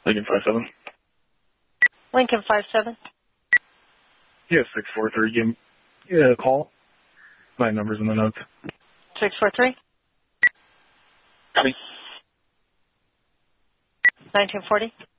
Lincoln 57. Lincoln 57. Yeah, 643. Give me a call. My number's in the notes. 643. Copy. 1940.